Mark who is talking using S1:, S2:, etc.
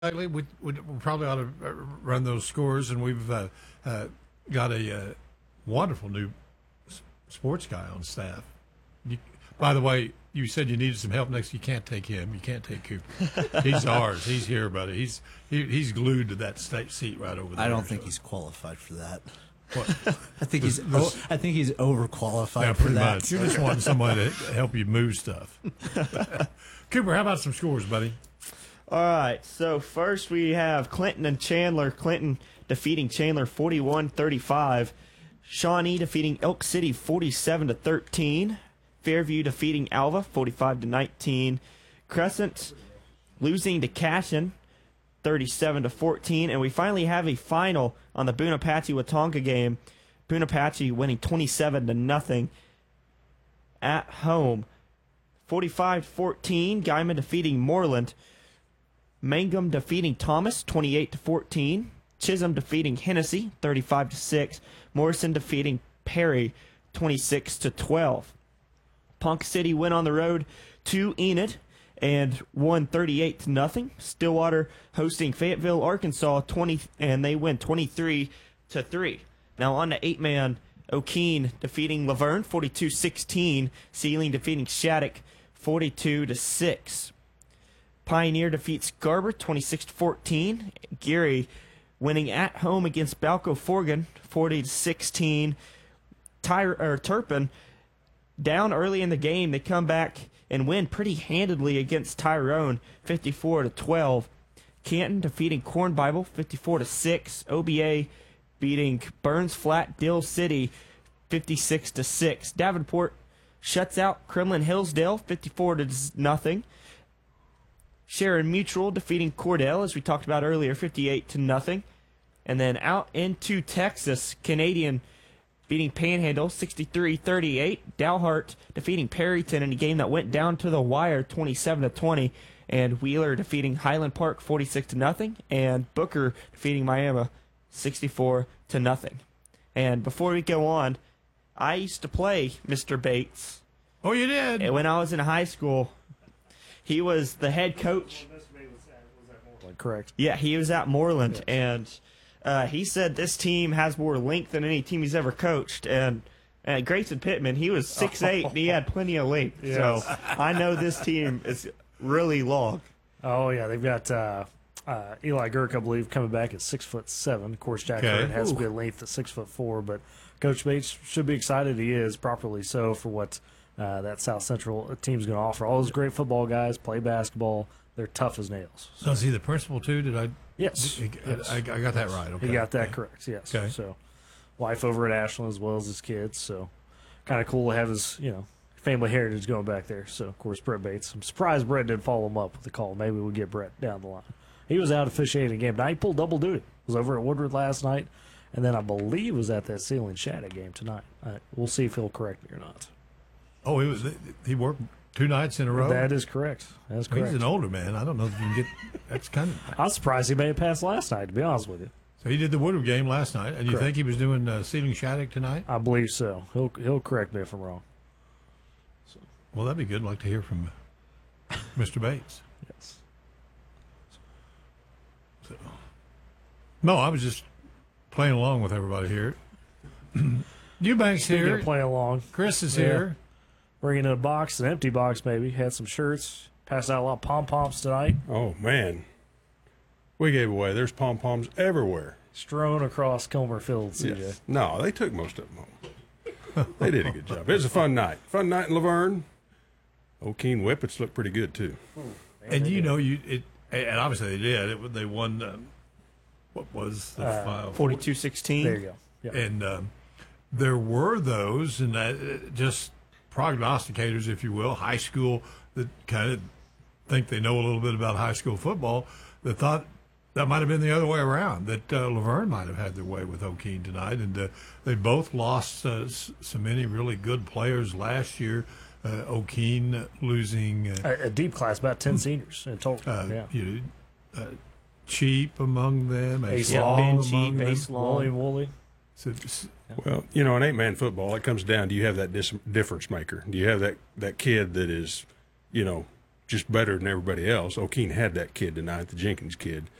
S1: Exactly. We probably ought to run those scores, and we've got a wonderful new sports guy on staff. By the way, you said you needed some help next. You can't take him. You can't take Cooper. He's ours. He's here, buddy. He's glued to that state seat right over there.
S2: I don't think he's qualified for that.
S1: What?
S2: I think he's overqualified
S1: Yeah,
S2: for
S1: pretty
S2: that.
S1: much. You're just wanting somebody to help you move stuff. Cooper, how about some scores, buddy?
S3: All right, so first we have Clinton and Chandler. Clinton defeating Chandler 41-35. Shawnee defeating Elk City 47-13. Fairview defeating Alva 45-19. Crescent losing to Cashin 37-14. And we finally have a final on the Boone Apache Watonga game. Boone Apache winning 27-0 at home. 45-14. Guyman defeating Moreland. Mangum defeating Thomas 28-14. Chisholm defeating Hennessy 35-6. Morrison defeating Perry 26-12. Punk City went on the road to Enid and won 38-0. Stillwater hosting Fayetteville, Arkansas, and they win 23-3. Now on to 8-man. O'Keene defeating Laverne 42-16. Sealing defeating Shattuck 42-6. Pioneer defeats Garber 26-14. Geary winning at home against Balco Forgan 40-16. Turpin down early in the game. They come back and win pretty handedly against Tyrone 54-12. Canton defeating Corn Bible 54-6. OBA beating Burns Flat Dill City 56-6. Davenport shuts out Kremlin Hillsdale 54-0. Sharon Mutual defeating Cordell, as we talked about earlier, 58-0. And then out into Texas, Canadian beating Panhandle 63-38. Dalhart defeating Perryton in a game that went down to the wire 27-20. And Wheeler defeating Highland Park 46-0. And Booker defeating Miami 64-0. And before we go on, I used to play Mr. Bates.
S1: Oh, you did?
S3: And when I was in high school, he was the head coach.
S4: Correct.
S3: Yeah, he was at Moreland, and he said this team has more length than any team he's ever coached. And Grayson Pittman, he was 6'8", and he had plenty of length.
S4: Yes.
S3: So I know this team is really long.
S4: Oh, yeah, they've got Eli Girk, I believe, coming back at 6'7". Of course, Jack Hurd has to be a length at 6'4", but Coach Bates should be excited. He is, properly so, for what that South Central team's going to offer. All those great football guys play basketball. They're tough as nails.
S1: So is he the principal, too? Did I?
S4: Yes.
S1: I got that right. Okay.
S4: He got that correct, yes.
S1: Okay.
S4: So, wife over at Ashland as well as his kids. So, kind of cool to have his, family heritage going back there. So, of course, Brett Bates. I'm surprised Brett didn't follow him up with the call. Maybe we'll get Brett down the line. He was out officiating a game. Now, he pulled double duty. Was over at Woodward last night, and then I believe was at that Sealing Shattuck game tonight. We'll see if he'll correct me or not.
S1: Oh, he worked 2 nights in a row?
S4: That is correct. That's correct.
S1: He's an older man. I don't know if you can get – that's kind of –
S4: I'm surprised he made it past last night, to be honest with you.
S1: So he did the Woodward game last night, and you think he was doing Sealing Shattuck tonight?
S4: I believe so. He'll correct me if I'm wrong.
S1: So. Well, that'd be good. I'd like to hear from Mr. Bates.
S4: Yes.
S1: So. No, I was just playing along with everybody here. Eubanks here.
S4: Playing along.
S1: Chris is here.
S4: Bringing in a box, an empty box maybe. Had some shirts. Passed out a lot of pom-poms tonight.
S5: Oh, man. We gave away. There's pom-poms everywhere.
S4: Strewn across Comer Field, CJ.
S5: Yes. No, they took most of them home. They did a good job. It was a fun night. Fun night in Laverne. O'Keene Whippets looked pretty good, too.
S1: And and obviously they did. They won, what was the final?
S3: 42-16.
S4: There you go. Yep.
S1: And there were those, and just prognosticators, if you will, high school that kind of think they know a little bit about high school football, that thought that might have been the other way around, that Laverne might have had their way with O'Keene tonight. And they both lost so many really good players last year. O'Keene losing
S4: a deep class, about 10 seniors in total.
S1: Cheap among them,
S4: Ace
S1: Long
S3: Cheap,
S1: among them.
S3: Ace Long.
S4: William Woolley.
S1: So,
S5: Well, in 8-man football, it comes down, do you have that difference maker? Do you have that kid that is, just better than everybody else. O'Keene had that kid tonight, the Jenkins kid.